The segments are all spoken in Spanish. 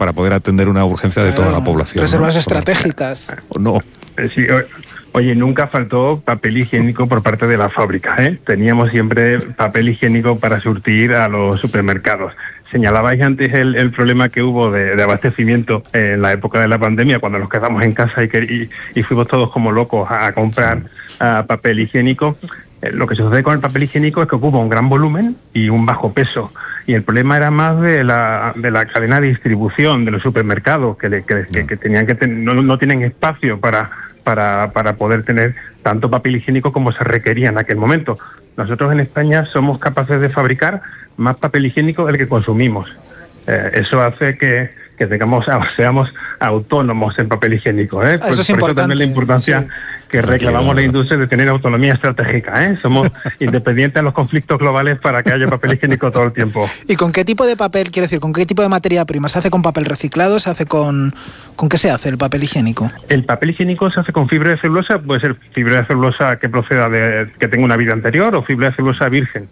para poder atender una urgencia de toda la población. Reservas estratégicas. No. Sí, oye, nunca faltó papel higiénico por parte de la fábrica, ¿eh? Teníamos siempre papel higiénico para surtir a los supermercados. Señalabais antes el problema que hubo de abastecimiento en la época de la pandemia, cuando nos quedamos en casa y fuimos todos como locos a comprar papel higiénico. Lo que sucede con el papel higiénico es que ocupa un gran volumen y un bajo peso. Y el problema era más de la cadena de distribución de los supermercados, que tenían que no tienen espacio para poder tener tanto papel higiénico como se requería en aquel momento. Nosotros en España somos capaces de fabricar más papel higiénico del que consumimos. Eso hace que seamos autónomos en papel higiénico. Eso es por eso importante. también la importancia que reclamamos la industria de tener autonomía estratégica. Somos independientes de los conflictos globales para que haya papel higiénico todo el tiempo. ¿Y con qué tipo de papel, quiero decir, con qué tipo de materia prima? ¿Se hace con papel reciclado? ¿Se hace con qué se hace el papel higiénico? El papel higiénico se hace con fibra de celulosa, puede ser fibra de celulosa que proceda que tenga una vida anterior o fibra de celulosa virgen.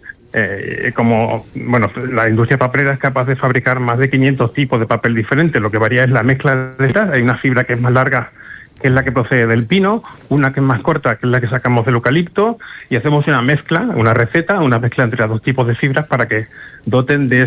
La industria papelera es capaz de fabricar más de 500 tipos de papel diferentes. Lo que varía es la mezcla de estas. Hay una fibra que es más larga, que es la que procede del pino, una que es más corta, que es la que sacamos del eucalipto, y hacemos una mezcla entre las dos tipos de fibras para que doten de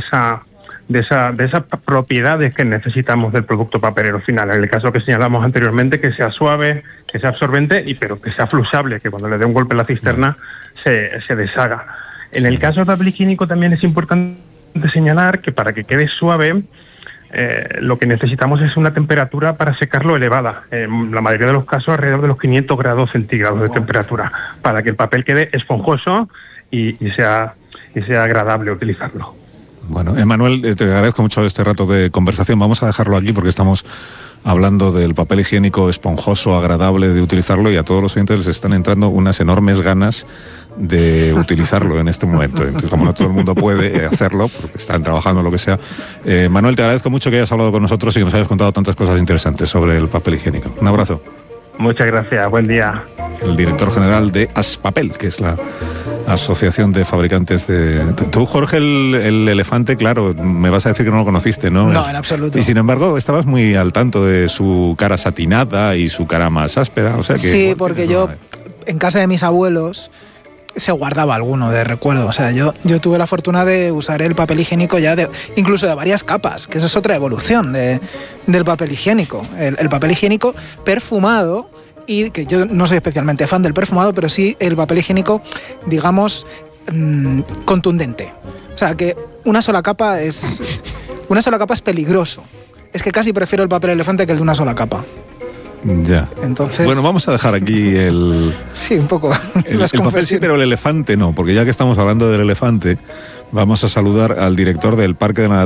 esas propiedades que necesitamos del producto papelero final. En el caso que señalamos anteriormente, que sea suave, que sea absorbente, pero que sea fluxable, que cuando le dé un golpe a la cisterna se deshaga. En el caso del papel higiénico también es importante señalar que para que quede suave, lo que necesitamos es una temperatura para secarlo elevada. En la mayoría de los casos alrededor de los 500 grados centígrados de temperatura, para que el papel quede esponjoso y sea agradable utilizarlo. Bueno, Emmanuel, te agradezco mucho este rato de conversación. Vamos a dejarlo aquí porque estamos hablando del papel higiénico esponjoso, agradable de utilizarlo, y a todos los oyentes les están entrando unas enormes ganas de utilizarlo en este momento. Entonces, como no todo el mundo puede hacerlo, porque están trabajando lo que sea. Manuel, te agradezco mucho que hayas hablado con nosotros y que nos hayas contado tantas cosas interesantes sobre el papel higiénico. Un abrazo. Muchas gracias, buen día. El director general de Aspapel, que es la Asociación de Fabricantes de... Tú, Jorge, el elefante, claro, me vas a decir que no lo conociste, ¿no? No, en absoluto. Y sin embargo, estabas muy al tanto de su cara satinada y su cara más áspera, o sea que... Sí, porque yo, en casa de mis abuelos, se guardaba alguno de recuerdo. O sea, yo tuve la fortuna de usar el papel higiénico ya incluso de varias capas, que eso es otra evolución del papel higiénico. El papel higiénico perfumado, y que yo no soy especialmente fan del perfumado, pero sí el papel higiénico, digamos, contundente. O sea, que una sola capa es peligroso. Es que casi prefiero el papel elefante que el de una sola capa. Ya. Entonces, bueno, vamos a dejar aquí sí, un poco el papel sí, pero el elefante no, porque ya que estamos hablando del elefante, vamos a saludar al director del Parque de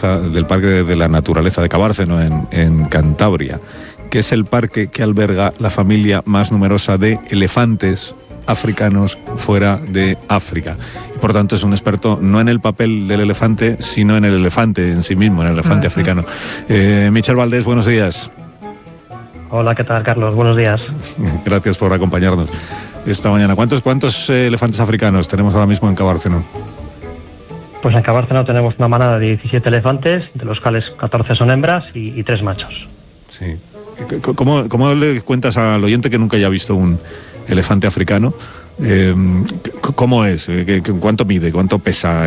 la Naturaleza de Cabárceno en Cantabria, que es el parque que alberga la familia más numerosa de elefantes africanos fuera de África. Y por tanto es un experto no en el papel del elefante, sino en el elefante en sí mismo, en el elefante africano. Michel Valdés, buenos días. Hola, ¿qué tal, Carlos? Buenos días. Gracias por acompañarnos esta mañana. ¿Cuántos elefantes africanos tenemos ahora mismo en Cabárceno? Pues en Cabárceno tenemos una manada de 17 elefantes, de los cuales 14 son hembras y 3 machos. Sí. ¿Cómo le cuentas al oyente que nunca haya visto un elefante africano? ¿Cómo es? ¿Cuánto mide? ¿Cuánto pesa?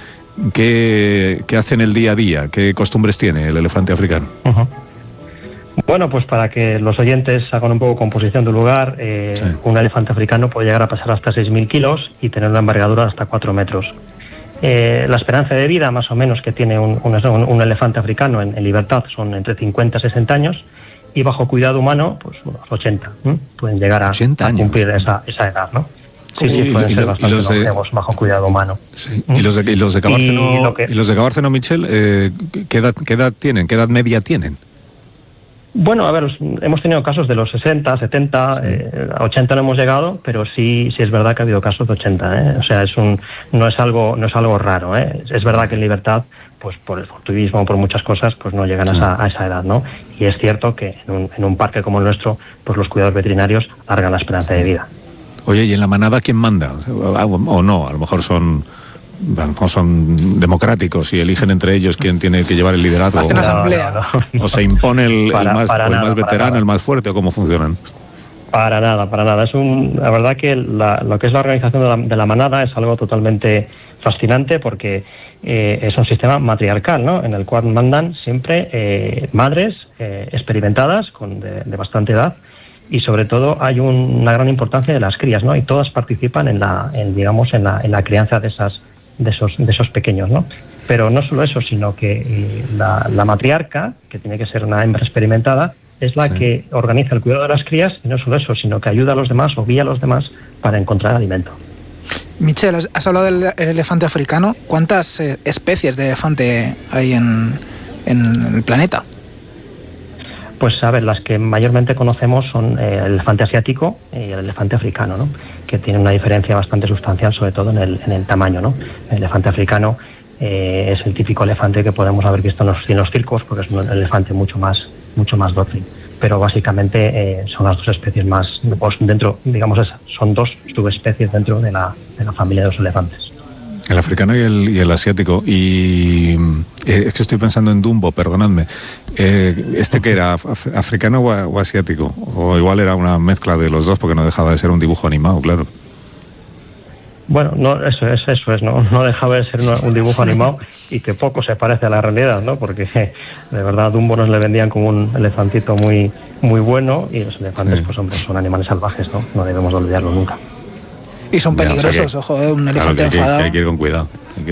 ¿Qué hace en el día a día? ¿Qué costumbres tiene el elefante africano? Uh-huh. Bueno, pues para que los oyentes hagan un poco composición del lugar, sí. Un elefante africano puede llegar a pesar hasta 6.000 kilos y tener una envergadura hasta 4 metros. La esperanza de vida, más o menos, que tiene un elefante africano en libertad son entre 50 y 60 años, y bajo cuidado humano, pues unos 80. Pueden llegar a cumplir esa edad, ¿no? Sí, pueden ser bastante longevos bajo cuidado humano. Sí. ¿Y los de Cabárceno, y los de Cabárceno, Michel, ¿qué edad tienen? ¿Qué edad media tienen? Bueno, a ver, hemos tenido casos de los 60, 70, sí. A 80 no hemos llegado, pero sí es verdad que ha habido casos de 80, O sea, no es algo raro, Es verdad que en libertad, pues por el turismo, por muchas cosas, pues no llegan a esa edad, ¿no? Y es cierto que en un parque como el nuestro, pues los cuidados veterinarios alargan la esperanza de vida. Oye, ¿y en la manada quién manda? O no, a lo mejor son son democráticos y eligen entre ellos quién tiene que llevar el liderazgo. Hacen asamblea. O se impone el más veterano, el más fuerte, o cómo funcionan. Para nada. La verdad que lo que es la organización de la manada es algo totalmente fascinante, porque es un sistema matriarcal, ¿no? En el cual mandan siempre madres experimentadas de bastante edad, y sobre todo hay una gran importancia de las crías, ¿no? Y todas participan en la crianza de esos pequeños, ¿no? Pero no solo eso, sino que la matriarca, que tiene que ser una hembra experimentada, es la que organiza el cuidado de las crías, y no solo eso, sino que ayuda a los demás o guía a los demás para encontrar alimento. Michel, has hablado del elefante africano. ¿Cuántas especies de elefante hay en el planeta? Pues a ver, las que mayormente conocemos son el elefante asiático y el elefante africano, ¿no? Que tienen una diferencia bastante sustancial, sobre todo en el tamaño, ¿no? El elefante africano es el típico elefante que podemos haber visto en los circos, porque es un elefante mucho más dócil. Pero básicamente son las dos especies más, pues dentro, digamos, son dos subespecies dentro de la familia de los elefantes. El africano y el asiático. Y es que estoy pensando en Dumbo, perdonadme. ¿Este qué era? ¿Africano o asiático? O igual era una mezcla de los dos, porque no dejaba de ser un dibujo animado, claro. Bueno, no, eso es, no dejaba de ser un dibujo animado, y que poco se parece a la realidad, ¿no? Porque de verdad Dumbo nos le vendían como un elefantito muy, muy bueno, y los elefantes, pues hombre, son animales salvajes, ¿no? No debemos de olvidarlo nunca. Y son peligrosos, ojo, un elefante enfadado. Que hay que ir con cuidado,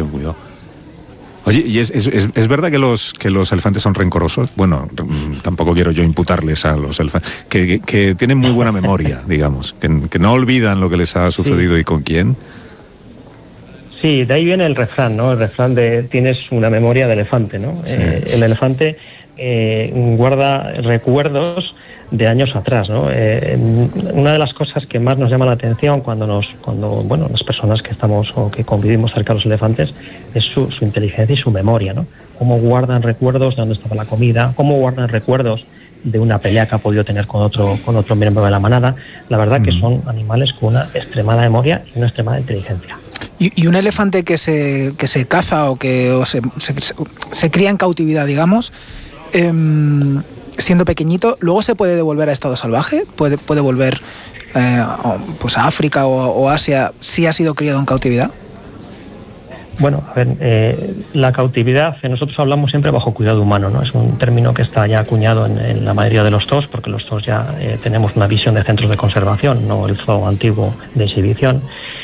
Oye, ¿y es verdad que los elefantes son rencorosos? Bueno, tampoco quiero yo imputarles a los elefantes, que tienen muy buena memoria, digamos, que no olvidan lo que les ha sucedido y con quién. Sí, de ahí viene el refrán, ¿no? El refrán de tienes una memoria de elefante, ¿no? Sí. El elefante guarda recuerdos de años atrás, ¿no? Una de las cosas que más nos llama la atención cuando las personas que estamos o que convivimos cerca de los elefantes es su inteligencia y su memoria, ¿no? Cómo guardan recuerdos de dónde estaba la comida, cómo guardan recuerdos de una pelea que ha podido tener con otro miembro de la manada. La verdad que son animales con una extremada memoria y una extremada inteligencia. Y un elefante que se caza o se cría en cautividad, digamos, siendo pequeñito, ¿luego se puede devolver a estado salvaje? ¿Puede volver pues a África o Asia si ha sido criado en cautividad? Bueno, a ver, la cautividad, nosotros hablamos siempre bajo cuidado humano, ¿no? Es un término que está ya acuñado en la mayoría de los zoos, porque los zoos ya tenemos una visión de centros de conservación, no el zoo antiguo de exhibición.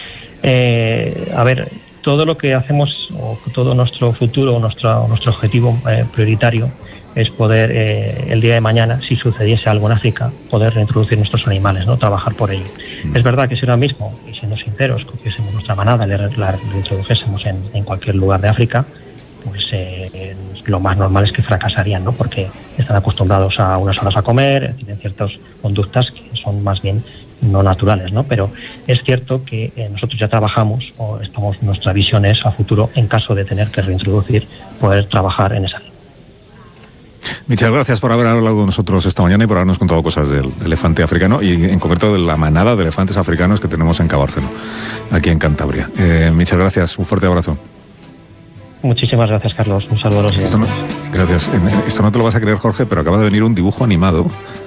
A ver, todo lo que hacemos, o todo nuestro futuro, nuestro objetivo prioritario es poder, el día de mañana, si sucediese algo en África, poder reintroducir nuestros animales, ¿no? Trabajar por ello. Es verdad que si ahora mismo, y siendo sinceros, cogiésemos nuestra manada y la reintrodujésemos en cualquier lugar de África, pues lo más normal es que fracasarían, ¿no? Porque están acostumbrados a unas horas a comer, tienen ciertas conductas que son más bien no naturales, ¿no? Pero es cierto que nosotros ya trabajamos, nuestra visión es a futuro, en caso de tener que reintroducir, poder trabajar en esa línea. Michel, gracias por haber hablado con nosotros esta mañana y por habernos contado cosas del elefante africano y en concreto de la manada de elefantes africanos que tenemos en Cabárceno, aquí en Cantabria. Michel, gracias, un fuerte abrazo. Muchísimas gracias, Carlos. Un saludo a los siguientes. Gracias. Esto no te lo vas a creer, Jorge, pero acaba de venir un dibujo animado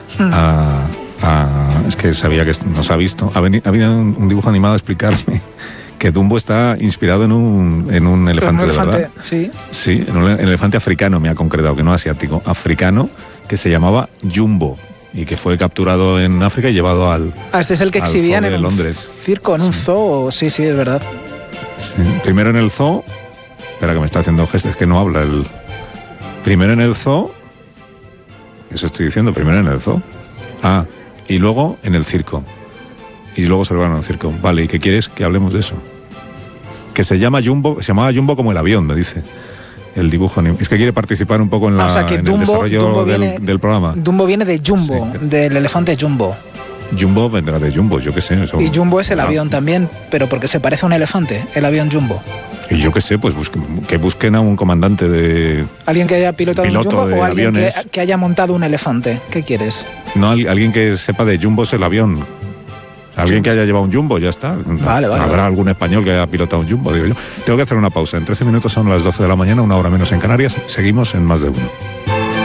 es que sabía que nos ha visto. Ha venido un dibujo animado a explicarme que Dumbo está inspirado en un elefante de verdad. Sí. Sí, en un elefante africano, me ha concretado, que no asiático, africano, que se llamaba Jumbo y que fue capturado en África y llevado al este es el que exhibían en Londres. Un circo, en un zoo. Sí, es verdad. Sí. Primero en el zoo. Espera, que me está haciendo gestos, es que no habla el. Primero en el zoo. Eso estoy diciendo, primero en el zoo. Y luego en el circo. Y luego se lo van al circo. Vale, ¿y qué quieres? Que hablemos de eso. Que se llamaba Jumbo como el avión, me dice. El dibujo. Es que quiere participar un poco en el desarrollo del programa. Dumbo viene de Jumbo, sí. Del elefante Jumbo. Jumbo vendrá de Jumbo, yo qué sé. Eso, y Jumbo es el avión también, pero porque se parece a un elefante, el avión Jumbo. Y yo qué sé, pues que busquen a un comandante de... ¿Alguien que haya pilotado un Jumbo o alguien aviones. que haya montado un elefante? ¿Qué quieres? No, alguien que sepa de Jumbo es el avión. Alguien que haya llevado un jumbo, ya está. Vale. Habrá algún español que haya pilotado un jumbo, digo yo. Tengo que hacer una pausa. En 13 minutos son las 12 de la mañana, 1 hora menos en Canarias. Seguimos en Más de Uno.